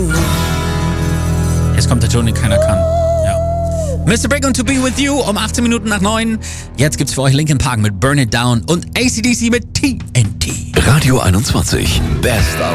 Jetzt kommt der Ton, den keiner kann. Ja. Mr. Big und To Be With You um 18 Minuten nach 9. Jetzt gibt's für euch Linkin Park mit Burn It Down und AC/DC mit TNT. Radio 21. Best